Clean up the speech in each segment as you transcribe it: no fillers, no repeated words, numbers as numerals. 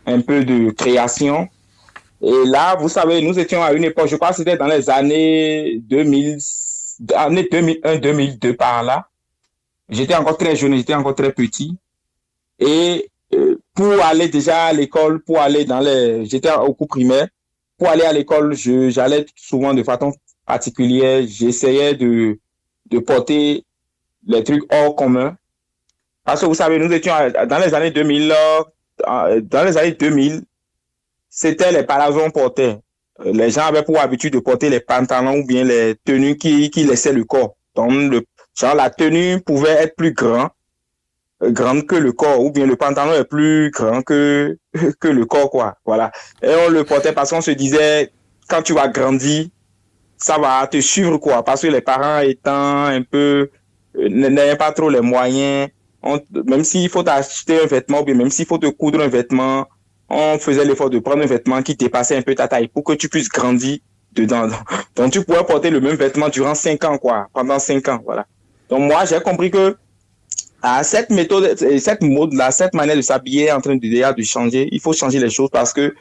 un peu de création. Et là, vous savez, nous étions à une époque, je crois que c'était dans les années 2000, années 2001, 2002 par là. J'étais encore très jeune, j'étais encore très petit. Et pour aller déjà à l'école, pour aller dans les... J'étais au cours primaire. Pour aller à l'école, j'allais souvent de façon particulière. J'essayais de porter les trucs hors commun. Parce que vous savez, nous étions dans les années 2000, dans les années 2000, c'était les palazzons portaient. Les gens avaient pour habitude de porter les pantalons ou bien les tenues qui laissaient le corps. Donc, genre, la tenue pouvait être plus grande que le corps, ou bien le pantalon est plus grand que le corps, quoi. Voilà. Et on le portait parce qu'on se disait, quand tu vas grandir, ça va te suivre, quoi. Parce que les parents étant un peu, n'ayant pas trop les moyens, même s'il faut t'acheter un vêtement, ou bien même s'il faut te coudre un vêtement, on faisait l'effort de prendre un vêtement qui dépassait un peu ta taille pour que tu puisses grandir dedans. Donc, tu pourrais porter le même vêtement durant 5 ans, quoi. Pendant 5 ans, voilà. Donc, moi, j'ai compris que cette méthode, cette mode-là, cette manière de s'habiller est en train de changer. Il faut changer les choses parce que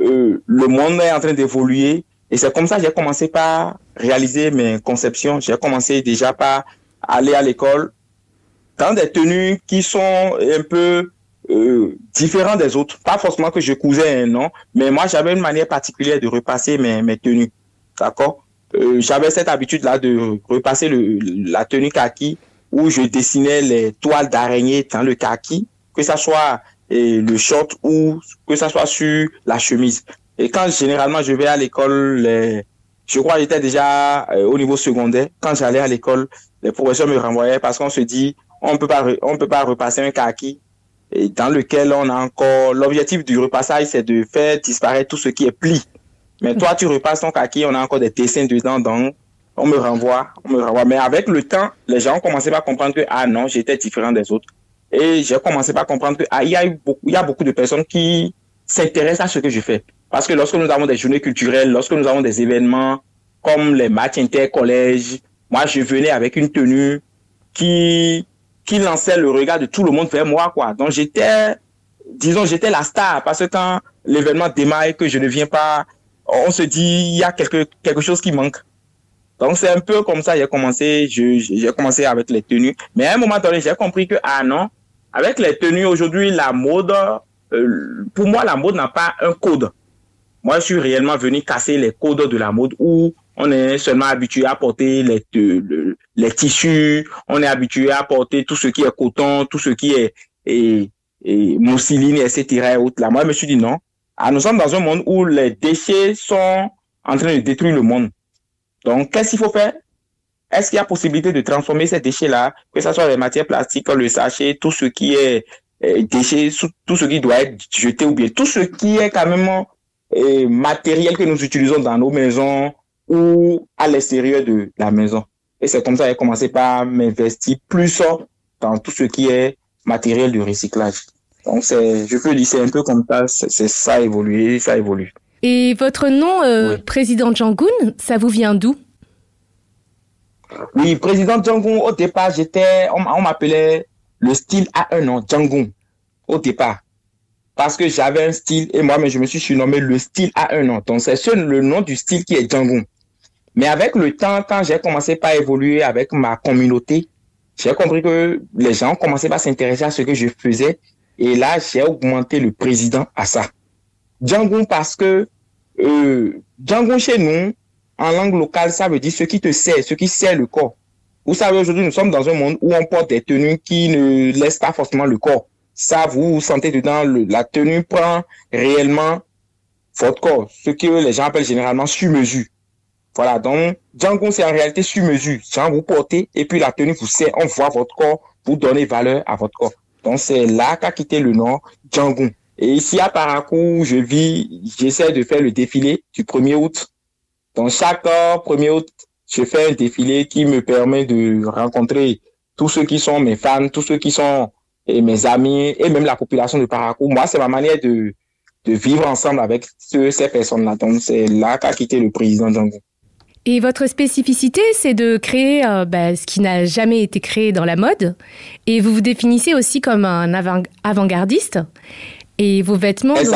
le monde est en train d'évoluer. Et c'est comme ça que j'ai commencé par réaliser mes conceptions. J'ai commencé déjà par aller à l'école dans des tenues qui sont un peu différentes des autres. Pas forcément que je cousais un nom, mais moi, j'avais une manière particulière de repasser mes tenues. D'accord? J'avais cette habitude-là de repasser la tenue kaki où je dessinais les toiles d'araignée dans le kaki, que ça soit le short ou que ça soit sur la chemise. Et quand généralement je vais à l'école, je crois que j'étais déjà au niveau secondaire, quand j'allais à l'école, les professeurs me renvoyaient parce qu'on se dit, on peut pas repasser un kaki et dans lequel on a encore, l'objectif du repassage, c'est de faire disparaître tout ce qui est pli. Mais toi, tu repasses ton kaki, on a encore des dessins dedans, donc on me renvoie. Mais avec le temps, les gens ont commencé à comprendre que, ah non, j'étais différent des autres. Et j'ai commencé à comprendre que, il y a beaucoup de personnes qui s'intéressent à ce que je fais. Parce que lorsque nous avons des journées culturelles, lorsque nous avons des événements comme les matchs intercollèges, moi, je venais avec une tenue qui lançait le regard de tout le monde vers moi, quoi. Donc, j'étais la star. Parce que quand l'événement démarre et que je ne viens pas, on se dit, il y a quelque chose qui manque. Donc, c'est un peu comme ça que j'ai commencé avec les tenues. Mais à un moment donné, j'ai compris que, ah non, avec les tenues, aujourd'hui, la mode, pour moi, la mode n'a pas un code. Moi, je suis réellement venu casser les codes de la mode où on est seulement habitué à porter les tissus, on est habitué à porter tout ce qui est coton, tout ce qui est mousseline, etc. Là, moi, je me suis dit non. Ah, nous sommes dans un monde où les déchets sont en train de détruire le monde. Donc, qu'est-ce qu'il faut faire? Est-ce qu'il y a possibilité de transformer ces déchets-là, que ce soit les matières plastiques, le sachet, tout ce qui est déchets, tout ce qui doit être jeté ou bien tout ce qui est quand même matériel que nous utilisons dans nos maisons ou à l'extérieur de la maison. Et c'est comme ça que j'ai commencé par m'investir plus dans tout ce qui est matériel de recyclage. Donc, je peux dire, c'est un peu comme ça, ça a évolué, ça évolue. Et votre nom, oui. Président Jangoon, ça vous vient d'où? Oui, président Jangoon, au départ, on m'appelait le style a un nom, Jangoon, au départ. Parce que j'avais un style, et moi-même, je me suis surnommé le style a un nom. Donc, c'est le nom du style qui est Jangoon. Mais avec le temps, quand j'ai commencé par évoluer avec ma communauté, j'ai compris que les gens ont commencé à s'intéresser à ce que je faisais. Et là, j'ai augmenté le président à ça. Jangoon parce que Jangoon chez nous, en langue locale, ça veut dire ce qui te sert, ce qui sert le corps. Vous savez, aujourd'hui, nous sommes dans un monde où on porte des tenues qui ne laissent pas forcément le corps. Ça, vous sentez dedans, la tenue prend réellement votre corps, ce que les gens appellent généralement sur-mesure. Voilà, donc Jangoon, c'est en réalité sur-mesure. Genre, vous portez et puis la tenue vous sert, on voit votre corps, vous donnez valeur à votre corps. Donc, c'est là qu'a quitté le nom Jangoon. Et ici, à Parakou, où je vis, j'essaie de faire le défilé du 1er août. Donc, chaque 1er août, je fais un défilé qui me permet de rencontrer tous ceux qui sont mes fans, tous ceux qui sont mes amis et même la population de Parakou. Moi, c'est ma manière de vivre ensemble avec ces personnes-là. Donc, c'est là qu'a quitté le président Jangoon. Et votre spécificité, c'est de créer ce qui n'a jamais été créé dans la mode. Et vous vous définissez aussi comme un avant-gardiste. Et vos vêtements...